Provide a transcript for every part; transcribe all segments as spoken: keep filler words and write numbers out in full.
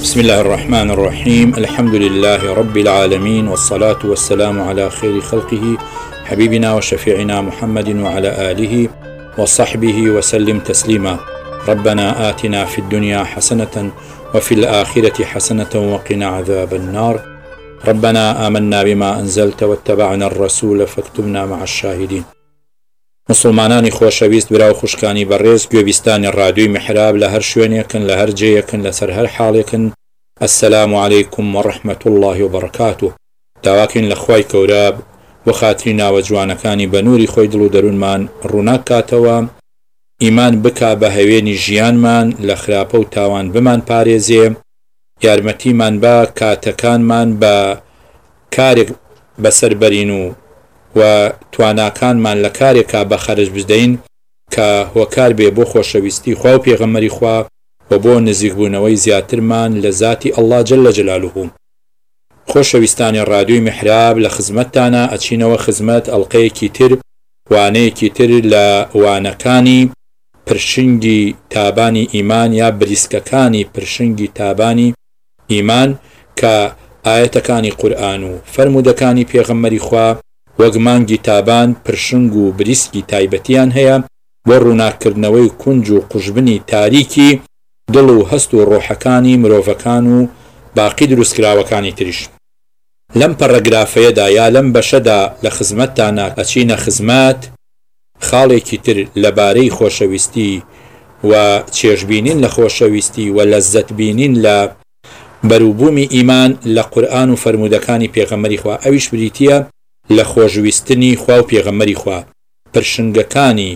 بسم الله الرحمن الرحيم. الحمد لله رب العالمين، والصلاة والسلام على خير خلقه حبيبنا وشفيعنا محمد وعلى آله وصحبه وسلم تسليما. ربنا آتنا في الدنيا حسنة وفي الآخرة حسنة وقنا عذاب النار. ربنا آمنا بما أنزلت واتبعنا الرسول فاكتبنا مع الشاهدين. مسلمانانی خۆشەویست براو خوشکانی بەڕێز گوێبیستانی ڕادیۆی میحراب لە هەر شوێنێکن لە هەر جێیەکن لەسەر هەر حاڵێکن، ئەسسەلامو عەلەیکم وەڕەحمەت الله وبەڕەکاتوه. داواکەین لە خوای گەورە بۆ خاتری ناوە جوانەکانی بە نووری خۆی دڵ و دەروونمان ڕووناک کاتەوە، ئیمان بکا بە هەوێنی ژیانمان، لە خراپە و تاوان بمان پارێزێ، یارمەتیمان بە کاتەکانمان بە کارێک بەسەربەرین و و تواناکانمان لە کارێکا بە خەرج بدەین کە هۆکار بێ بۆ خۆشەویستی خوا و پێغەمبەری خوا و بۆ نزیکبوونەوەی زیاترمان لە ذاتی ئەڵڵا جەلە جەلالوهو. خۆشەویستانی ڕادیۆی میحراب لە خزمەتتانە ئەچینەوە خزمەت ئەڵقەیەکی تر، وانەیەکی تر لە وانەکانی پرشنگی تابانی ئیمان یا بریسکەکانی پرشنگی تابانی ئیمان کە ئاەتەکانی قورئان و فەرموودەکانی پێغەمبەری خوا وەک مانگی تابان پرشنگ و بریسکی تایبەتیان هەیە بۆ ڕووناکردنەوەی کونج و قوژبنی تاریکی دڵ و هەست و ڕۆحەکانی مرۆڤەکان و باقی دروستکراوەکانی تریش. لەم پەڕەگرافەیەدا یا لەم بەشەدا لە خزمەتتانە ئەچینە خزمەت خاڵێکی تر لەبارەی خۆشەویستی و چێژبینین لە خۆشەویستی و لەززەتبینین لە بەرووبوومی ئیمان لە قورئان و فەرموودەکانی پێغەمبەری خوا، ئەویش بریتیە لە خۆشویستنی خوا و پێغەمبەری خوا. پرشنگەکانی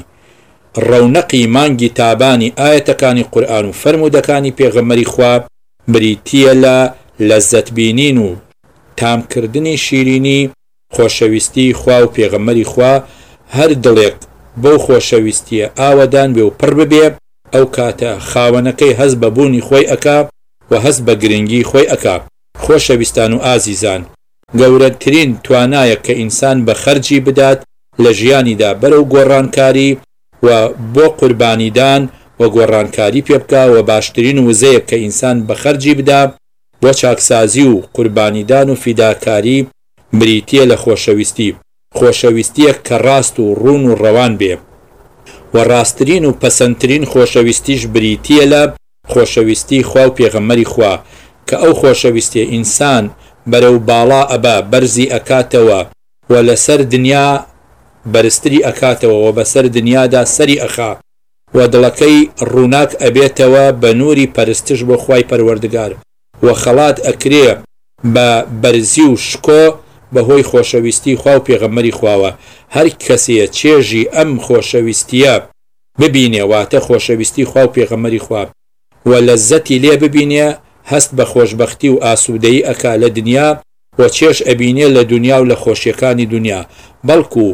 ڕەونەقی مانگی تابانی ئاەتەکانی قورئان و فەرموودەکانی پێغەمبەری خوا بریتیە لە لەززەتبینین و تامکردنی شیرینی خۆشەویستی خوا و پێغەمبەری خوا. هەر دڵێک بەو خۆشەویستیە ئاوەدان بێ و پڕ ببێ، ئەو کاتە خاوەنەکەی هەست بە بوونی خۆی ئەکا و هەست بە گرنگی خۆی ئەکا. خۆشەویستان و ئازیزان، گەورەترین توانایە کە ئینسان بە خەرجی بدات لە ژیانیدا بەرەو گۆڕانکاری و بۆ قوربانیدان و گۆڕانکاری پێ بکا، و باشترین وزەیە کە ئینسان بە خەرجی بدا بۆ چاکسازی و قوربانیدان و فیداکاری بریتیە لە خۆشەویستی. خۆشەویستیەک کە ڕاست و ڕوون و ڕەوان بێ، و ڕاستترین و پەسەندترین خۆشەویستیش بریتیە لە خۆشەویستی خوا و پێغەمبەری خوا، کە ئەو خۆشەویستیە ئینسان بەرەو باڵا ئەبا بەرزی ئەکاتەوە و لەسەر دنیا بەرزتری ئەکاتەوە و بەسەر دنیادا سەری ئەخا و دڵەکەی ڕووناک ئەبێتەوە بە نووری پەرستش بۆ خوای پەروەردگار، و خەڵات ئەکرێ بە بەرزی و شکۆ بەهۆی خۆشەویستی خوا و پێغەمبەری خواوە. هەر کەسێ چێژی ئەم خۆشەویستیە ببینێ، واتە خۆشەویستی خوا و پێغەمبەری خوا، و لەززەتی لێ ببینێ، هەست بە خۆشبەختی و ئاسوودەیی ئەکا لە دنیا و چێش ئەبینێ لە دنیا و لە خۆشیەکانی دنیا، بەڵکو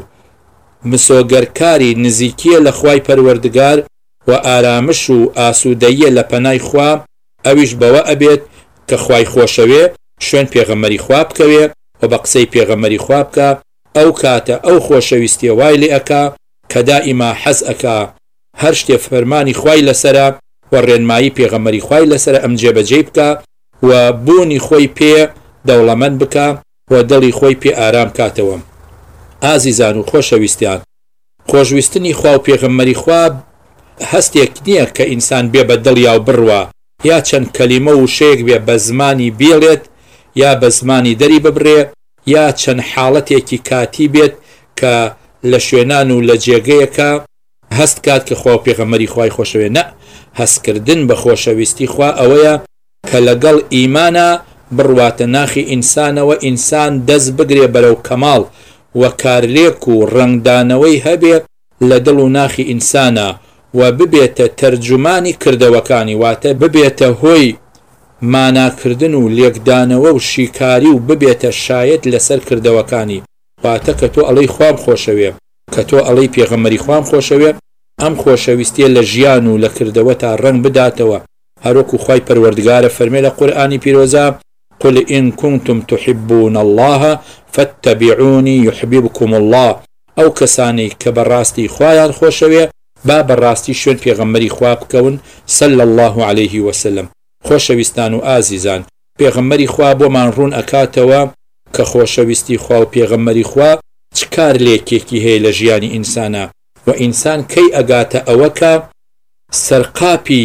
مسۆگەرکاری نزیکیە لە خوای پەروەردگار و ئارامش و ئاسوودەییە لە پەنای خوا. ئەویش بەوە ئەبێت کە خوای خۆشەوێ شوێن پێغەمبەری خوا بکەوێ و بە قسەی پێغەمبەری خوا بکە. ئەو کاتە ئەو خۆشەویستیە وای لێ ئەکا کە دائیما حەز ئەکا هەر شتێ فەرمانی خوای لەسەرە و ڕێنمایی پێغەمبەری خوای لەسەر ئەم جێبەجێ بکە و بوونی خۆی پێ دەوڵەمەند بکە و دڵی خۆی پێ ئارام کاتەوە. ئازیزان و خۆشەویستیان، خۆشویستنی خوا و پێغەمبەری خوا هەستێک نییە کە ئینسان بێ بە دڵ یا بڕوە، یا چەند کەلیمە و شەیەک بێ بە زمانی بێڵێت یا بە زمانی دەری ببڕێ، یا چەند حاڵەتێکی کاتی بێت کە لە شوێنان و لە جێگەیەکە هەست کات کە خوا و پێغەمبەری خوای خۆشەوێ. نە، هەستکردن بە خۆشەویستی خوا ئەوەیە کە لەگەڵ ئیمانە بڕواتە ناخی ئینسانەوە، ئینسان دەست بگرێ بەرەو کەماڵ و کارلێک و ڕنگدانەوەی هەبێ لە دڵ و ناخی ئینسانە و ببێتە تەرجمانی کردەوەکانی، واتە ببێتە هۆی ماناکردن و لێکدانەوە و شیکاری و ببێتە شایەت لەسەر کردەوەکانی. واتە کە تۆ ئەڵەی خوام خۆشەوێ، کە تۆ ئەڵەی پێغەمبەری خوام خۆشەوێ، ئەم خۆشەویستیە لە ژیان و لە کردەوە تا ڕنگ بداتەوە. هەروەکو خوای پەروەردگارە فەرمێ لە قورئانی پیرۆزە: قل إن كنتم تحبون الله فاتبعوني يحببكم الله. ئەو کەسانی کە بەڕاستی خوایان خۆشەوێ با بەڕاستی شوێن پێغەمبەری خوا بکەون صلی الله عليه وسلم. خۆشەویستان و ئازیزان، پێغەمبەری خوا بۆمان ڕوون ئەکاتەوە کە خۆشەویستی خوا و پێغەمبەری خوا چ کار لێکێکی هەیە لە ژیانی ئینسانە و ئینسان کەی ئەگاتە ئەوە کە سەرقاپی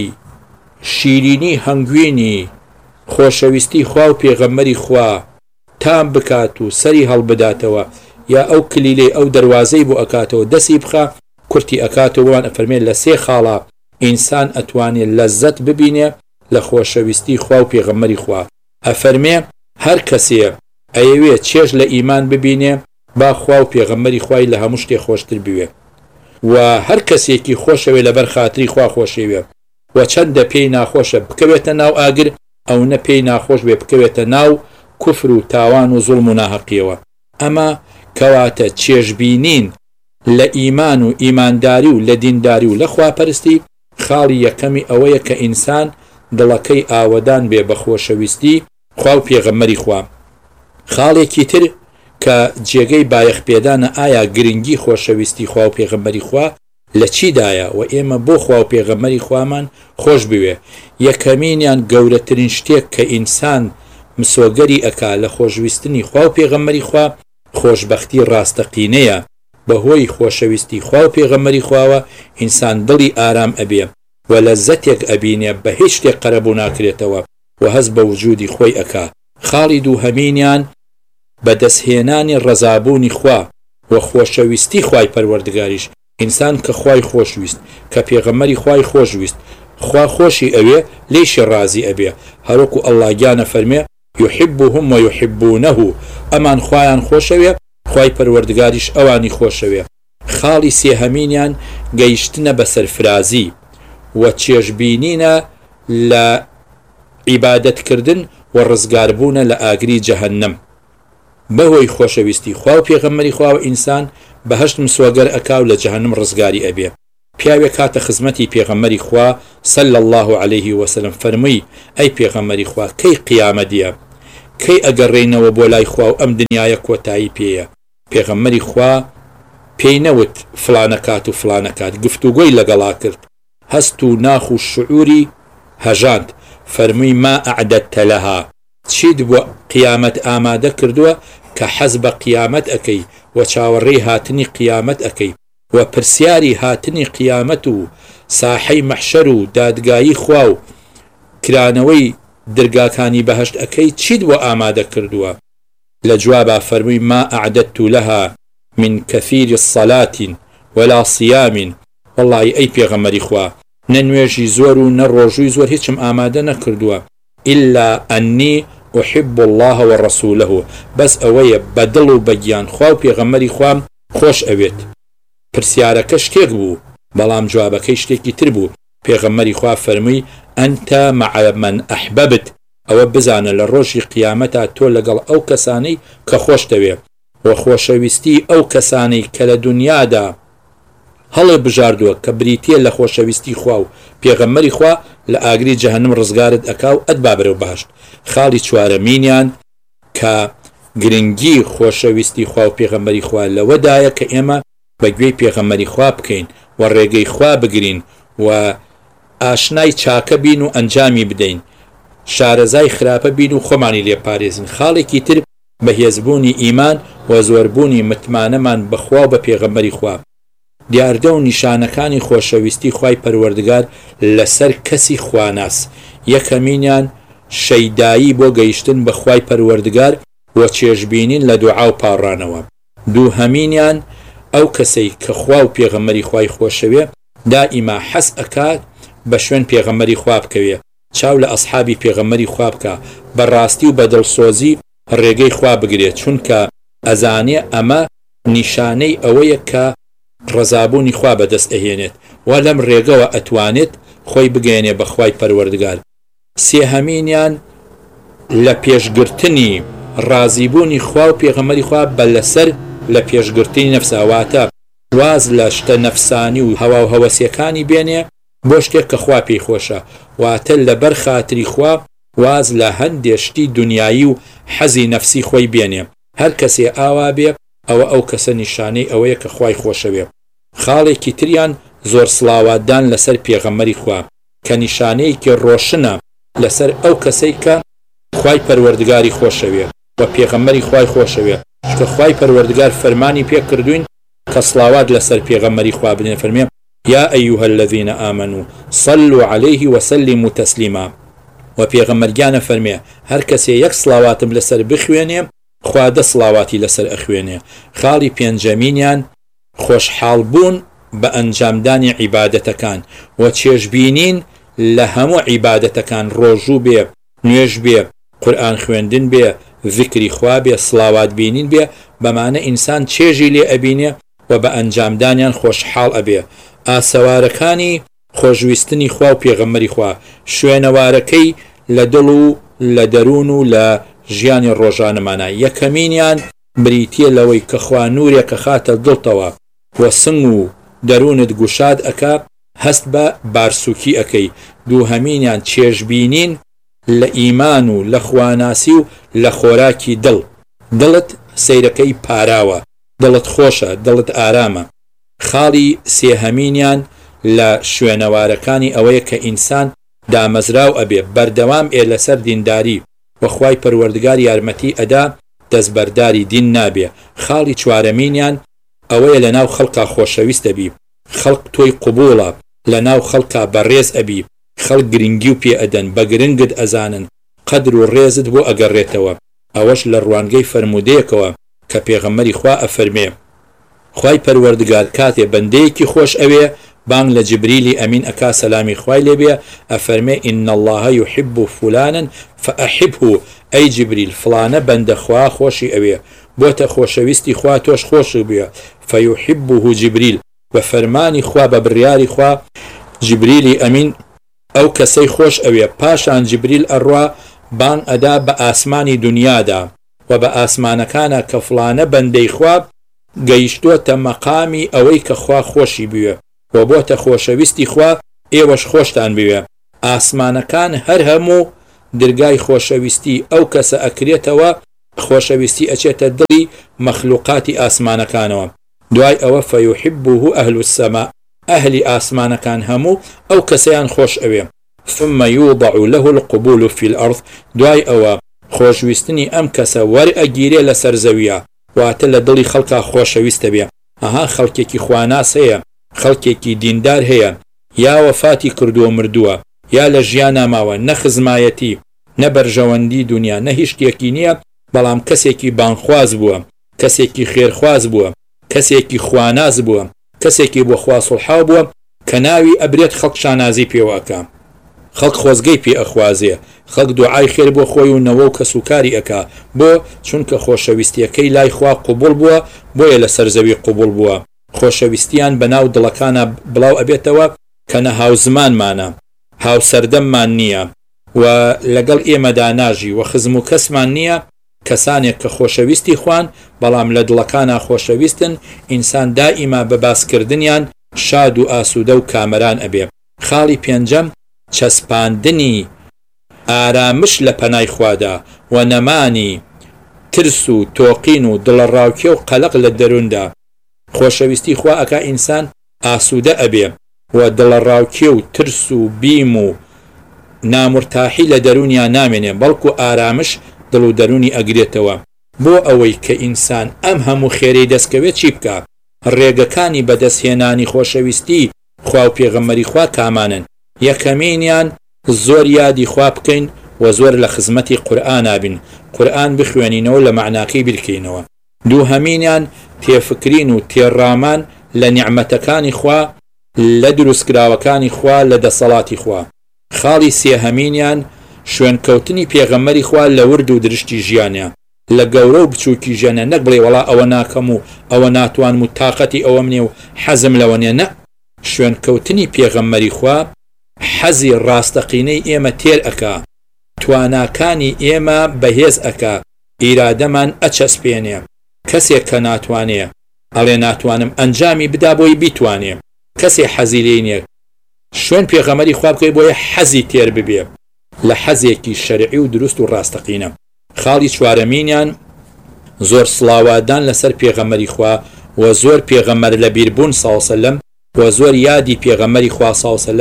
شیرینی هەنگوینی خۆشەویستی خوا و پێغەمبەری خوا تام بکات و سەری هەڵبداتەوە یا ئەو کلیلەی ئەو دەواازەی بۆ ئەکاتەوە دەسی بخە کورتی ئەکاتەوە وان ئەفەرمێن لە سێ خاڵە ئینسان ئەتوانێت لەزەت ببینێ لە خۆشەویستی خوا و پێغەمبەری خوا. ئەفەرمێ هەر کەسێ ئەیەوێت چێژ لە ئیمان ببینێ با خوا و پێغەمبەری خوای لە هەموو شتێ خۆشتر بوێ و هەر کەسێکی خۆشەوێ لەبەر خاتری خوا خۆشەوێ و چەندە پێی ناخۆشە بکەوێتە ناو ئاگر ئەو نە پێی ناخۆش بێ بکەوێتە ناو کوفر و تاوان و زوڵم و ناحەقیەوە. ئەمە کەواتە چێژبینین لە ئیمان و ئیمانداری و لە دینداری و لە خواپەرستی خاڵی یەکەمی ئەوەیە کە ئینسان دڵەکەی ئاوەدان بێ بە خۆشەویستی خوا و پێغەمبەری خوا. خاڵێکی تر کە جێگەی بایەخپێدانە ئایا گرنگی خۆشەویستی خوا و پێغەمبەری خوا لە چیدایە و ئێمە بۆ خوا و پێغەمبەری خوامان خۆش بوێ. یەکەمینیان گەورەترین شتێک کە ئینسان مسۆگەری ئەکا لە خۆشویستنی خوا و پێغەمبەری خوا خۆشبەختی ڕاستەقینەیە. بەهۆی خۆشەویستی خوا و پێغەمبەری خواوە ئینسان دڵی ئارام ئەبێ و لەزەتێک ئەبینێ بە هیچ شتێک قەرەبوو ناکرێتەوە و هەست بە وجودی خۆی ئەکا. خاڵی دووهەمینیان بەدەستهێنانی ڕەزابوونی خوا و خۆشەویستی خوای پەروەردگاریش. ئینسان کە خوای خۆشویست کە پێغەمبەری خوای خۆشویست خوا خۆشی ئەوێ لێشی ڕازی ئەبێ. هەروەکو ئەڵڵا گیانە فەرمێ یحبهم ويحبونه ئەمان خوایان خۆشەوێ خوای پەروەردگاریش ئەوانی خۆشەوێ. خاڵی سێهەمینیان گەیشتنە بە سەرفرازی و چێژبینینە لە عیبادەتکردن و ڕزگاربوونە لە ئاگری جەهەنەم. بەهۆی خۆشەویستی خوا و پێغەمبەری خوا و ئینسان بەهەشت مسوەگەر ئەکا و لە جەهەنەم ڕزگاری ئەبێ. پیاوێک کاتە خزمەتی پێغەمبەری خوا صلی الله عليه وسلم فەرمووی ئەی پێغەمبەری خوا کەی قیامەتیە کەی ئەگەڕێینەوە بۆ لای خوا و ئەم دنیایە کۆتایی پێیە. پێغەمبەری خوا پێی نەوت فلانە کات و فلانە کات گفتوگۆی لەگەڵا کرد هەست و ناخ و شعوری هەژاند. فەرمووی ما ئەعدەدتە لەها چیت بۆ قیامەت ئامادە کردووە کە حەز بە قیامەت ئەەکەی و چاوەڕێی هاتنی قیامەت ئەەکەی و پرسیاری هاتنی قیامەت و ساحەی مەحشەر و دادگایی خوا و کرانەوەی دەرگاکانی بەهەشت ئەەکەی چیت بۆ ئامادە کردووە؟ لە جوابا فەرمووی ما ئەعدەدت لەها من كثير الصلاة ولا صيام. والله ئەی پێغەمبەری خوا نە نوێژی زۆر و نە ڕۆژووی زۆر هیچم ئامادە نەکردووە إلا أني أحب الله ورسوله بەس ئەوەیە بەدڵ و بەگیان خوا و پێغەمبەری خوام خۆش ئەوێت. پرسیارەکە شتێک بوو بەڵام جوابەکەی شتێکی تر بوو. پێغەمبەری خوا فەرمووی ئەنتە مع من ئەحببت ئەوە بزانە لە ڕۆژی قیامەتا تۆ لەگەڵ ئەو کەسانەی کە خۆش دەوێ و خۆشەویستی ئەو کەسانەی کە لە دنیادا هەڵێ بژاردووە کە بریتیە لە خۆشەویستی خوا و پێغەمبەری خوا لە ئاگری جەهەنەم ڕزگارت ئەکا و ئەتبا بەرەو بەهەشت. خاڵی چوارەمینیان کە گرنگی خۆشەویستی خوا و پێغەمبەری خوا لەوەدایە کە ئێمە بەگوێی پێغەمبەری خوا بکەین و ڕێگەی خوا بگرین و ئاشنای چاکە بین و ئەنجامی بدەین شارەزای خراپە بین و خۆمانی لێپارێزین. خاڵێکی تر بەهێزبوونی ئیمان و زۆربوونی متمانەمان بەخوا و بە پێغەمبەری خوا. دیاردە و نیشانەکانی خۆشەویستی خوای پەروەردگار لەسەر کەسی خواناس. یەکەمینیان شەیدایی بۆ گەیشتن بە خوای پەروەردگار و چێژبینین لە دوعا و پاڕانەوە. دووهەمینیان ئەو کەسەی کە خوا و پێغەمبەری خوای خۆشەوێ دائیما حەس ئەکات بە شوێن پێغەمبەری خوا بکەوێ چاو لە ئەسحابی پێغەمبەری خوا بکە بەڕاستی و بەدڵسۆزی ڕێگەی خوا بگرێت چونکە ئەزانێ ئەمە نیشانەی ئەوەیە کە ڕەزابوونی خوا بەدەست ئەهێنێت و لەم ڕێگەوە ئەتوانێت خۆی بگەێنێ بە خوای پەروەردگار. سێهەمینیان لە پێشگرتنی ڕازیبوونی خوا و پێغەمبەری خوا بە لەسەر لە پێشگرتنی نەفساواتە واز لە شتە نەفسانی و هەوا و هەوەسیەکانی بێنێ بۆ شتێک کە خوا پێی خۆشە واتە لەبەر خاتری خوا واز لە هەندێشتی دنیایی و حەزی نەفسی خۆی بێنێ. هەر کەسێ ئاوا بێ ئەوە ئەو کەسە نیشانەی ئەوەیە کە خوای خۆشەوێ. خاڵێکی تریان زۆر سڵاواتدان لەسەر پێغەمبەری خوا کە نیشانەیەکی ڕۆشنە لەسەر ئەو کەسەی کە خوای پەروەردگاری خۆشەوێ و پێغەمبەری خوای خۆشەوێ کە خوای پەروەردگار فەرمانی پێ کردوین کە سڵاوات لەسەر پێغەمبەری خوا بدەن فەرمێ یا ئەیوها الذین ئامنوا صلوا عليه وسلموا تسلیما و پێغەمبەرگیانە فەرمێ هەر کەسێ یەک سڵاواتم لەسەر بخوێنێ خوا دە سڵاواتی لەسەر ئەخوێنێ. خاڵی پێنجەمینیان خۆشحاڵ بوون بە ئەنجامدانی عیبادەتەکان و چێژبینین لە هەموو عیبادەتەکان ڕۆژوو بێ نوێژ بێ قورئان خوێندن بێ ذکری خوا بێ سڵاوات بینین بێ بەمانە ئینسان چێژی لێ ئەبینێ و بە ئەنجامدانیان خۆشحاڵ ئەبێ. ئاسەوارەکانی خۆشویستنی خوا و پێغەمبەری خوا شوێنەوارەکەی لە دڵ و لە دەروون و لە ژیانی ڕۆژانەمانە یەکەمینیان بریتیە لەوەی کە خوا نورێکە خاتە دڵتەوە و سنگ و دەروونت گوشاد ئەکا هەست بە بارسووکی ئەەکەی. دووهەمینیان چێژبینین لە ئیمان و لە خواناسی و لە خۆراکی دڵ. دڵت سەیرەکەی پاراوە، دڵت خۆشە، دڵت ئارامە. خاڵی سێهەمینیان لە شوێنەوارەکانی ئەوەیە کە ئینسان دامەزراو ئەبێ بەردەوام ئێ لەسەر دینداری وەخوای پەروەردگار یارمەتی ئەدا دەستبەرداری دین نابێ. خاڵی چوارەمینیان ئەوەیە لە ناو خەڵکا خۆشەویست ئەبی، خەڵک تۆی قوبوڵە، لە ناو خەڵکا بەڕێز ئەبی، خەڵک گرنگی و پێ ئەدەن، بە گرنگت ئەزانن، قەدر و ڕێزت بۆ ئەگەڕێتەوە. ئەوەش لە ڕوانگەی فەرمودەیەکەوە کە پێغەمبەری خوا ئەفەرمێ خوای پەروەردگار کاتێ بەندەیەکی خۆش ئەوێ بانگ لە جبریلی ئەمین ئەکا سەلامی خوای لێبێ ئەفەرمێ ئین الله يحب فلانا فأحبه ئەی جبریل فلانە بەندە خوا خۆشی ئەوێ بۆتە خۆشەویستی خوا تۆش خۆش بێ فيحبه جبریل بە فەرمانی خوا بە بڕیاری خوا جبریلی ئەمین ئەو کەسەی خۆش ئەوێ پاشان جبریل ئەڕوا بانگ ئەدا بە ئاسمانی دنیادا و بە ئاسمانەکانە کە فلانە بەندەی خوا گەیشتووەتە مەقامی ئەوەی کە خوا خۆشی بوێ و بۆتە خۆشەویستی خوا ئێوەش خۆشتان بوێ. ئاسمانەکان هەر هەموو دەرگای خۆشەویستی ئەو کەسە ئەکرێتەوە خۆشەویستی ئەچێتە دڵی مەخلوقاتی ئاسمانەکانەوە. دوای ئەوە فەیحبه ئەهل السەما ئەهلی ئاسمانەکان هەموو ئەو کەسەیان خۆش ئەوێ. ثم يوضع له القبول في الأرض دوای ئەوە خۆشویستنی ئەم کەسە وەرئەگیرێ لەسەر زەویە واتە لە دڵی خەڵکا خۆشەویستە بێ. ئەها خەڵکێکی خواناس هەیە، خەڵکێکی دیندار هەیە، یا وەفاتی کردووە مردووە، یا لە ژیان ناماوە، نە خزمایەتی، نە بەرژەوەندی دنیا، نە هیچ شتێکی نییە، بەڵام کەسێکی بانخواز بووە، کەسێکی خێرخواز بووە، کەسێکی خواناز بووە، کەسێکی بۆ خوا سڵحاو بووە کە ناوی ئەبرێت خەڵک شانازی پێوەکە، خەڵک خۆزگەی پێ ئەخوازێ، خەڵک دوعای خێر بۆ خۆی و نەوە و کەسوکاری ئەکا بۆ چونکە خۆشەویستیەکەی لای خوا قوبوڵ بووە بۆیە لە سەرزەوی قوبوڵ بووە. خۆشەویستیان بەناو دڵەکانە بڵاو ئەبێتەوە کە نە هاوزمانمانە، هاوسەردەممان نییە و لەگەڵ ئێمەدا ناژی و خزم و کەسمان نییە. کەسانێک کە خۆشەویستی خوان بەڵام لە دڵەکانە خۆشەویستن ئینسان دائیما بە باسکردنیان شاد و ئاسوودە و کامەران ئەبێ. خاڵی پێنجەم چەسپاندنی ئارامش لە پەنای خوادا و نەمانی ترس و تۆقین و دڵەڕاوکێ و قەلق لە دەروندا. خۆشەویستی خوا ئەکا ئینسان ئاسوودە ئەبێ و دڵەڕاوکێ و ترس و بیم و نامرتاحی لە دەرونیان نامێنێ بەڵکو ئارامش دڵ و دەرونی ئەگرێتەوە. بۆ ئەوەی کە ئینسان ئەم هەموو خێرەی دەستکەوێت چی بکە؟ ڕێگەکانی بەدەستهێنانی خۆشەویستی خوا و پێغەمبەری خوا کامانن. یەکەمینیان زۆر یادی خوا بکەین و زۆر لە خزمەتی قورئان بین، قورئان بخوێنینەوە لە معناکەی بکەینەوە. دووهەمینیان تێفکرین و تێڕامان لە نیعمەتەکانی خوا لە دروستکراوەکانی خوا لە دەسەڵاتی خوا. خاڵی سێهەمینیان شوێنکەوتنی پێغەمبەری خوا لە ورد و درشتی ژیانە لە گەورە و بچووکی ژەنە، نەک بڵێ وەڵا ئەوە ناکەم و ئەوە ناتوانم و تاقەتی ئەوە منێ و حەزم لەوە نیە. نە، شوێنکەوتنی پێغەمبەری خوا حەزی ڕاستەقینەی ئێمە تێر ئەکا، تواناکانی ئێمە بەهێز ئەکا، ئیرادەمان ئەچەسپێنێ. کەسێک کە ناتوانێ ئەڵێ ناتوانم ئەنجامی بدا بۆی بیتوانێ، کەسێ حەزی لێ نییە شوێن پێغەمبەری خوا بکەی بۆیە حەزی تێر ببێ لە حەزێکی شەرعی و دروست و ڕاستەقینە. خاڵی چوارەمینیان زۆر سڵاواتدان لەسەر پێغەمبەری خوا و زۆر پێغەمبەر لە بیربوون ساڵ سەلەم و زۆر یادی پێغەمبەری خوا ساڵ سەلەم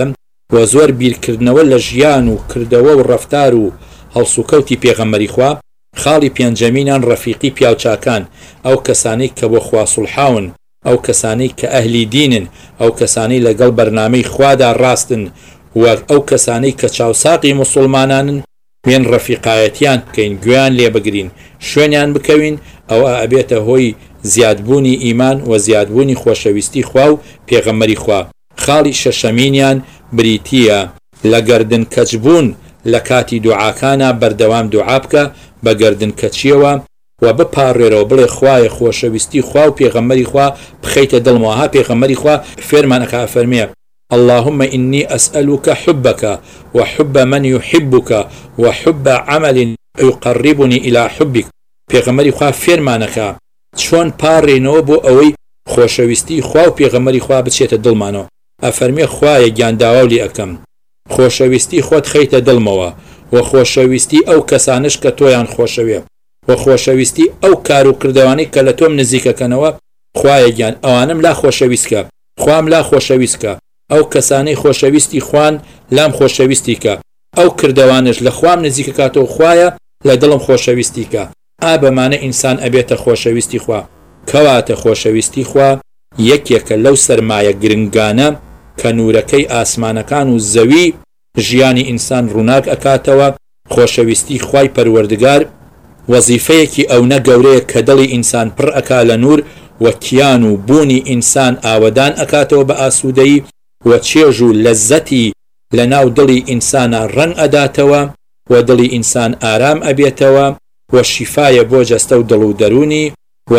و زۆر بیرکردنەوە لە ژیان و کردەوە و ڕەفتار و هەڵسوکەوتی پێغەمبەری خوا. خاڵی پێنجەمینان ڕەفیقی پیاوچاکان، ئەو کەسانەی کە بۆ خوا سوڵحاون، ئەو کەسانەی کە ئەهلی دینن، ئەو کەسانەی لەگەڵ بەرنامەی خوادا ڕاستن، و ئەو کەسانەی کە چاوساقی موسڵمانانن وێن ڕەفیقایەتیان بکەین، گوێیان لێ بگرین، شوێنیان بکەوین، ئەوە ئەبێتە هۆی زیادبوونی ئیمان و زیادبوونی خۆشەویستی خوا و پێغەمبەری خوا. خاڵی شەشەمینیان بریتیە لە گەردن کەچبوون لە کاتی دوعاکانە بەردەوام دوعا بکە بە گەردن کەچیەوە و بپارڕێرەوە بڵێ خوایە خۆشەویستی خوا و پێغەمبەری خوا بخەیتە دڵمەوە. پێغەمبەری خوا فێرمان ئەکا فەرمێ اللهم إني أسألك حبك وحب من يحبك وحب عمل يقربني إلى حبك. پێغەمبەری خوا فێرمانەکە چۆن پارڕێنەوە بۆ ئەوەی خۆشەویستی خوا و پێغەمبەری خوا بچێتە دڵمانەوە. ئەفەرمێ خوایە گیانداوا لێ ئەەکەم خۆشەویستی خۆت خەیتە دڵمەوە و خۆشەویستی ئەو کەسانش کە تۆیان خۆشەوێ و خۆشەویستی ئەو کار و کردوانەی کە لە تۆم نزیکەکەنەوە. خوایە گیان ئەوانم لا خۆشەویستکە، خوام لا خۆشەویستکە، ئەو کەسانەی خۆشەویستی خوان لام خۆشەویستیکە، ئەو کردوانش لە خوام نزیکەکاتەوە خوایە لە دڵم خۆشەویستیکە. ئا بەمانە ئینسان ئەبێتە خۆشەویستی خوا. کەواتە خۆشەویستی خوا یەکێکە لەو سەرمایە گرنگانە کە نورەکەی ئاسمانەکان و زەوی ژیانی ئینسان ڕووناک ئەکاتەوە. خۆشەویستی خوای پەروەردگار وەزیفەیەکی ئەوە گەورەیە کە دڵی ئینسان پڕ ئەکا لە نور و کیان و بوونی ئینسان ئاوەدان ئەکاتەوە بە ئاسوودەیی و چێژ و لەزەتی لە ناو دڵی ئینسانە ڕەنگ ئەداتەوە و دڵی ئینسان ئارام ئەبێتەوە و شیفایە بۆ جەستە و دڵ و دەرونی و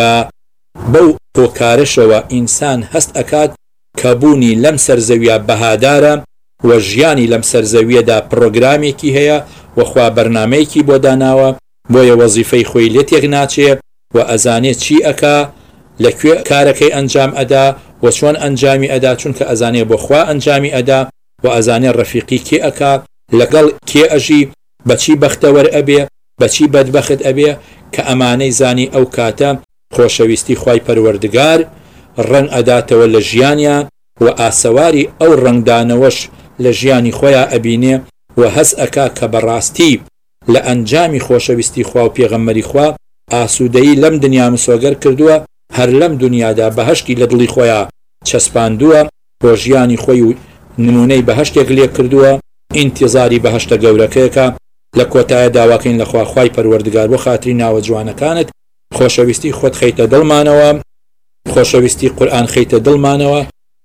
بەو هۆکارشەوە ئینسان هەست ئەکات کە بوونی لەم سەرزەویە بەهادارە و ژیانی لەم سەرزەویەدا پرۆگرامێکی هەیە و خوا بەرنامەیەکی بۆ داناوە، بۆیە وەزیفەی خۆی لێ تێک ناچێ و ئەزانێت چی ئەکا، لەکوێ کارەکەی ئەنجام ئەدا و چۆن ئەنجامی ئەدا، چونکە ئەزانێ بۆ خوا ئەنجامی ئەدا و ئەزانێ ڕەفیقی کێ ئەکا، لەگەڵ کێ ئەژی، بەچی بەختەوەر ئەبێ، بەچی بەدبەخت ئەبێ، کە ئەمانەی زانی ئەو کاتە خۆشەویستی خوای پەروەردگار ڕەنگ ئەداتەوە لە ژیانیان و ئاسەواری ئەو ڕەنگدانەوەش لە ژیانی خۆیان ئەبینێ و هەز ئەکا کە بەڕاستی لە ئەنجامی خۆشەویستی خوا و پێغەمبەری خوا ئاسوودەیی لەم دنیا مسۆگەر کردووە، هەر لەم دنیادا بەهەشتی لە دڵی خۆیان چەسپاندووە بۆ ژیانی خۆی و نمونەی بەهەشتێک لێ کردووە، ئینتیزاری بەهەشتە گەورەکەیەکە. لە کۆتایە داواکەین لەخوا خوای پەروەردگار بۆ خاتری ناوە جوانەکانت خۆشەویستی خۆت خەیتە دڵمانەوە، خۆشەویستی قورئان خەیتە دڵمانەوە،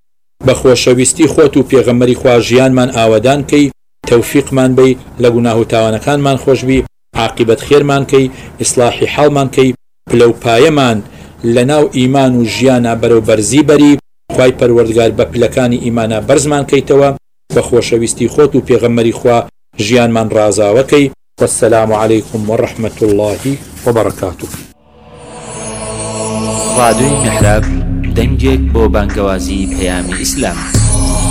بە خۆشەویستی خۆت و پێغەمبەری خوا ژیانمان ئاوەدان کەی، تەوفیقمان بی، لە گوناه و تاوانەکانمان خۆشبی، عاقبەت خێرمان کەی، ئیسلاحی حاڵمان کەی، پلەپایەمان لە ناو ئیمان و ژیانە بەرەو بەرزی بەری، خوای پەروەردگار بە پلەکانی ئیمانە بەرزمان کەیتەوە، بە خۆشەویستی خۆت و پێغەمبەری خوا ژیانمان ڕازاوەکەی. والسلام عليكم ورحمة الله وبركاته. راديو محراب دەنگێک بۆ بانگەوازی پەیامی ئیسلام.